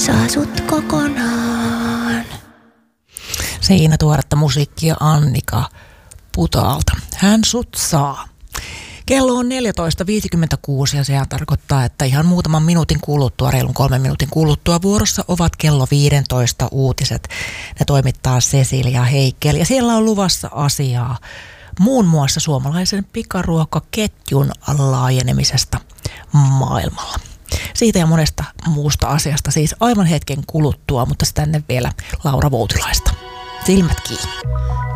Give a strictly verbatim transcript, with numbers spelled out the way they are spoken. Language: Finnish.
saa sut kokonaan. Siinä tuoretta musiikkia Annika Putaalta. Hän sut saa. Kello on neljätoista viisikymmentäkuusi ja sehän tarkoittaa, että ihan muutaman minuutin kuluttua, reilun kolmen minuutin kuluttua vuorossa ovat kello viisitoista uutiset. Ne toimittaa Cecilia Heikkeli ja siellä on luvassa asiaa muun muassa suomalaisen pikaruokaketjun laajenemisesta maailmalla. Siitä ja monesta muusta asiasta siis aivan hetken kuluttua, mutta sitä ennen vielä Laura Voutilaista. Silmät kiinni.